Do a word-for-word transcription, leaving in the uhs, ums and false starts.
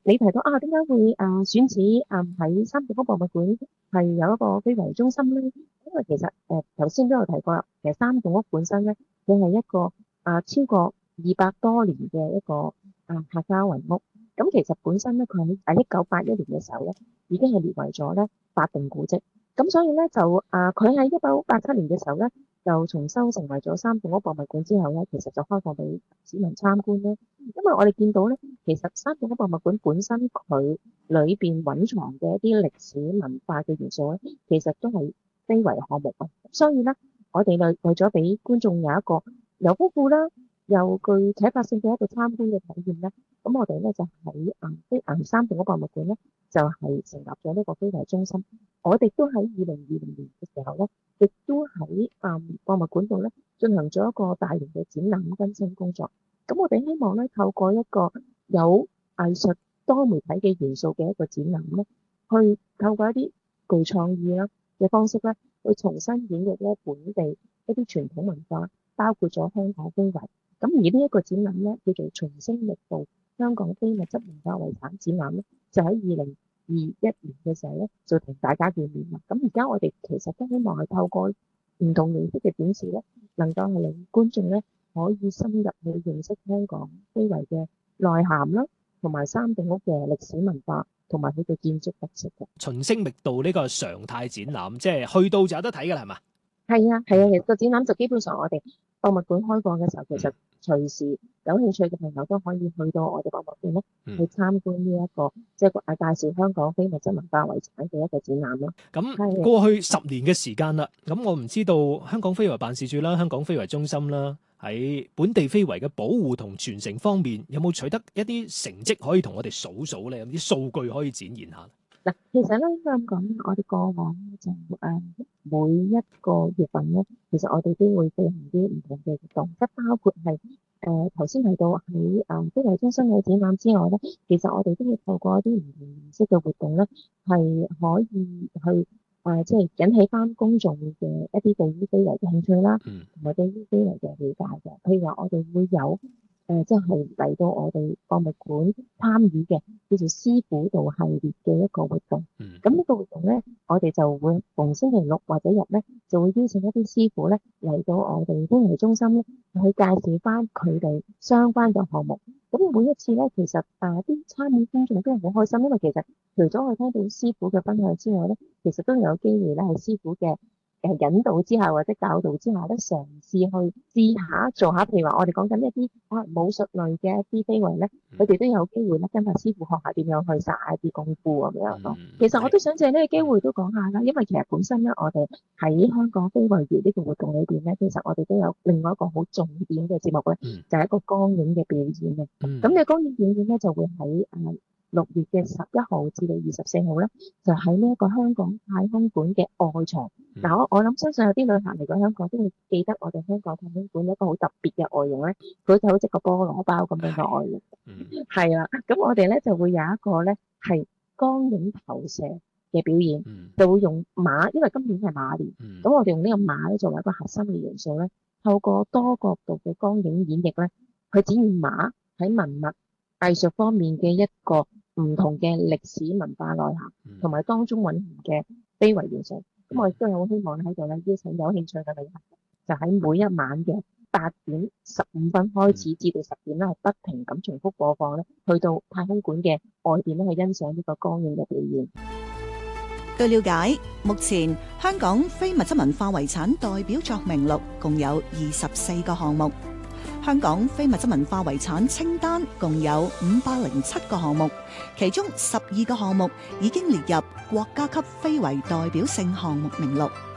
你提到啊，點解會誒、呃、選址誒喺三聖宮博物館係有一個非遺中心咧？因為其實誒頭先都有提過啦，其實三聖宮本身咧，佢係一個啊、呃、超過二百多年嘅一個啊客家遺屋。咁其實本身咧，佢喺喺一九八一年嘅時候咧，已經係列為咗咧法定古蹟。咁所以咧就啊，佢喺一九八七年嘅時候咧，就重修成為咗三聖宮博物館之後咧，其實就開放俾市民參觀咧。因為我哋見到咧，其實三聖宮博物館本身佢裏邊蘊藏嘅一啲歷史文化嘅元素咧，其實都係非遺項目啊。所以咧，我哋為為咗俾觀眾有一個又豐富啦，又具啟發性嘅一個參觀嘅體驗咧，咁我哋咧就喺啊啲啊三聖宮博物館咧，就係成立咗呢個非遺中心。我哋都喺二零二零年嘅時候咧，亦都喺啊博物館度咧進行咗一個大型嘅展覽更新工作。咁我哋希望咧透過一個有藝術多媒體嘅元素嘅一個展覽咧，去透過一啲具創意啦嘅方式咧，去重新演繹咧本地一啲傳統文化，包括咗香港非遺。咁而呢一個展覽咧叫做重新力度香港非物質文化遺產展覽咧，就喺二零二一年嘅時候咧，就同大家見面啦。咁而家我哋其實都希望係透過唔同形式嘅展示咧，能夠係令觀眾咧可以深入去認識香港非遺嘅內涵啦，同埋三聖宮嘅歷史文化同埋佢嘅建築特色嘅。 秦聲覓道呢個常態展覽，即係去到就有得睇㗎啦，係嘛？ 係啊，係啊，其實個展覽就基本上我哋博物館開放嘅時候，其實隨時有興趣嘅朋友都可以去到我哋博物館咧， 嗯、 去參觀呢、這、一個即係誒介紹香港非物質文化遺產嘅一個展覽咯。 咁過去十年嘅時間啦，咁我唔知道香港非遺辦事處啦、香港非遺中心啦，喺本地非遺嘅保護同傳承方面，有冇取得一啲成績可以同我哋數數咧？有啲數據可以展現下。 嗱，其實咧應該咁講，我哋過往就誒、呃、每一個月份咧，其實我哋都會進行啲唔同嘅活動，即包括係誒頭先提到喺誒非遺中心嘅展覽之外咧，其實我哋都會透過一啲唔同形式嘅活動咧，係可以去誒即係引起翻公眾嘅一啲對於非遺嘅興趣啦，同埋對於非遺嘅理解嘅。譬如話，我哋會有誒即係嚟到我哋博物館參與嘅叫做師傅道系列嘅一個活動。咁呢、嗯、個活動咧，我哋就會逢星期六或者日咧，就會邀請一啲師傅咧嚟到我哋非遺中心咧，去介紹翻佢哋相關嘅項目。咁每一次咧，其實誒啲參與觀眾都係好開心，因為其實除咗我聽到師傅嘅分享之外咧，其實都有機會咧係師傅嘅誒引導之下或者教導之下咧，嘗試去試下做下，譬如話我哋講緊一啲啊武術類嘅一啲非遺咧，佢哋都有機會咧跟阿師傅學下點樣去殺一啲功夫咁樣咯。其實我都想借呢個機會都講下啦，因為其實本身咧，我哋喺香港非遺月呢個活動裏邊咧，其實我哋都有另外一個好重點嘅節目咧，就係一個光影嘅表演嘅。咁嘅光影表演咧就會喺誒六月嘅十一號至到二十四號咧，就喺呢一個香港太空館嘅外牆。嗱、嗯，我我諗相信有啲旅客嚟到香港都會記得我哋香港太空館一個好特別嘅外形咧，佢就好似個菠蘿包咁樣嘅外形。係啦、嗯，咁我哋咧就會有一個咧係光影投射嘅表演，嗯、就會用馬，因為今年係馬年，咁、嗯、我哋用呢個馬咧作為一個核心嘅元素咧，透過多角度嘅光影演繹咧，去展現馬喺文物藝術方面嘅一個唔同嘅歷史文化內涵，同埋、嗯、當中蘊含嘅非遺元素。咁、嗯、我亦都有希望喺度咧邀請有興趣嘅旅客，就喺每一晚嘅八點十五分開始至到十點咧，係不停咁重複播放咧，去到太空館嘅外邊咧去欣賞呢個光影嘅表演。 據了解，目前香港非物質文化遺產代表作名錄共有二十四個項目。香港非物質文化遺產清單共有五百零七個項目，其中十二個項目已經列入國家級非遺代表性項目名錄。